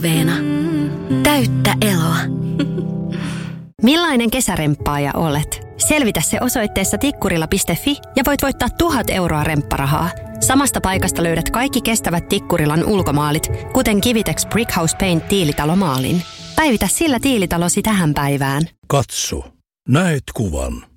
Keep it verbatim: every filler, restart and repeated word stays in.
Veena. Täyttä eloa. Millainen kesäremppaaja olet? Selvitä se osoitteessa tikkurila piste fi ja voit voittaa tuhat euroa rempparahaa. Samasta paikasta löydät kaikki kestävät Tikkurilan ulkomaalit, kuten Kivitex Brickhouse Paint tiilitalomaalin. Päivitä sillä tiilitalosi tähän päivään. Katso. Näet kuvan.